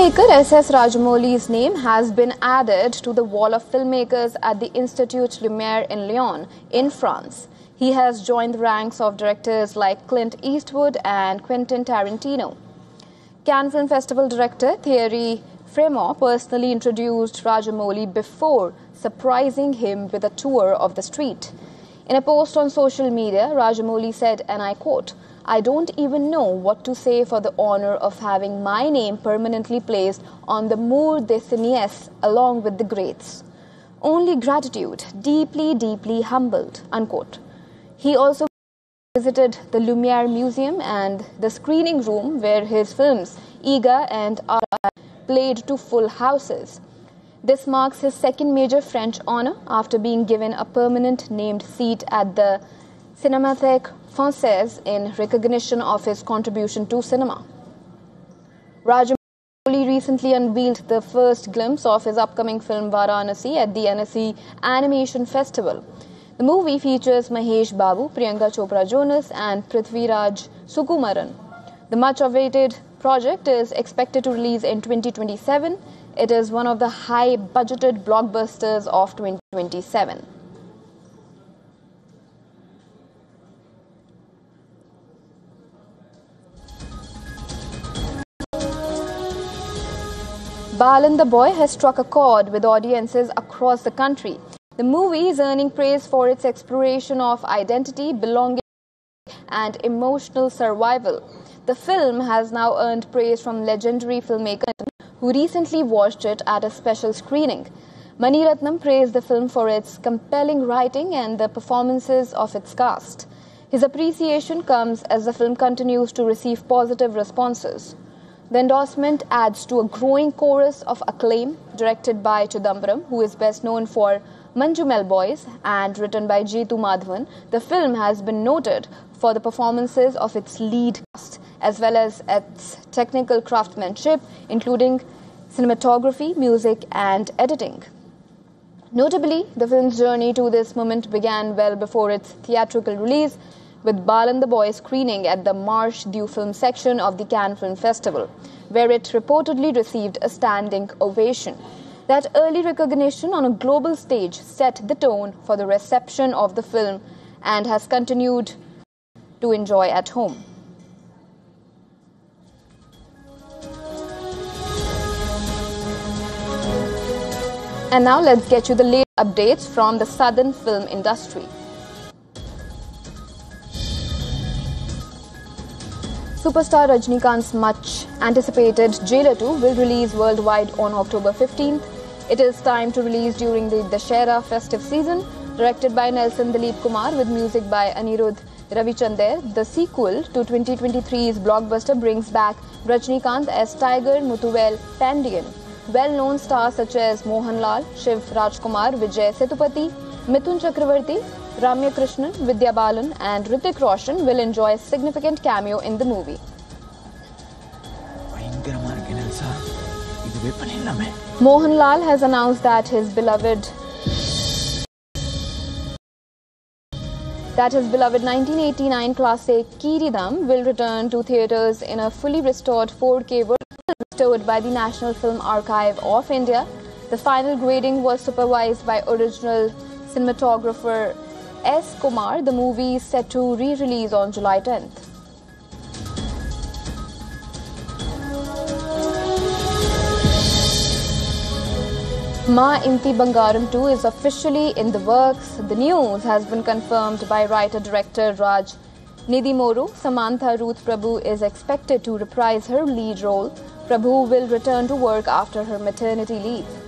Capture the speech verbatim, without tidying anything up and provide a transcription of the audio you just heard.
Filmmaker S S Rajamouli's name has been added to the wall of filmmakers at the Institut Lumière in Lyon, in France. He has joined the ranks of directors like Clint Eastwood and Quentin Tarantino. Cannes Film Festival director Thierry Frémaux personally introduced Rajamouli before surprising him with a tour of the street. In a post on social media, Rajamouli said, and I quote, "I don't even know what to say for the honor of having my name permanently placed on the Mur des Cinies along with the greats. Only gratitude, deeply, deeply humbled," unquote. He also visited the Lumière Museum and the screening room where his films Ega and Ara played to full houses. This marks his second major French honor after being given a permanent named seat at the Cinémathèque Française in recognition of his contribution to cinema. Rajamouli recently unveiled the first glimpse of his upcoming film Varanasi at the Annecy Animation Festival. The movie features Mahesh Babu, Priyanka Chopra Jonas and Prithviraj Sukumaran. The much-awaited project is expected to release in twenty twenty-seven. It is one of the high-budgeted blockbusters of twenty twenty-seven. Balan the Boy has struck a chord with audiences across the country. The movie is earning praise for its exploration of identity, belonging, and emotional survival. The film has now earned praise from legendary filmmakers who recently watched it at a special screening. Mani Ratnam praised the film for its compelling writing and the performances of its cast. His appreciation comes as the film continues to receive positive responses. The endorsement adds to a growing chorus of acclaim, directed by Chidambaram, who is best known for Manjumel Boys, and written by Jeetu Madhavan. The film has been noted for the performances of its lead cast, as well as its technical craftsmanship, including cinematography, music, and editing. Notably, the film's journey to this moment began well before its theatrical release, with Balan the Boy screening at the Marche du Film section of the Cannes Film Festival, where it reportedly received a standing ovation. That early recognition on a global stage set the tone for the reception of the film and has continued to enjoy at home. And now let's get you the latest updates from the southern film industry. Superstar Rajinikanth's much-anticipated Jailer two will release worldwide on October fifteenth. It is time to release during the Dussehra festive season. Directed by Nelson Dilip Kumar with music by Anirudh Ravichander, the sequel to twenty twenty-three's blockbuster brings back Rajinikanth as Tiger Muthuvel Pandian. Well-known stars such as Mohanlal, Shiv Rajkumar, Vijay Sethupathi, Mithun Chakravarti, Ramya Krishnan, Vidya Balan and Hrithik Roshan will enjoy a significant cameo in the movie. Mohanlal has announced that his beloved that his beloved nineteen eighty-nine classic Kiridam will return to theatres in a fully restored four K version restored by the National Film Archive of India. The final grading was supervised by original cinematographer S. Kumar. The movie is set to re-release on July tenth. Ma Inti Bangaram two is officially in the works. The news has been confirmed by writer-director Raj Nidimoru. Samantha Ruth Prabhu is expected to reprise her lead role. Prabhu will return to work after her maternity leave.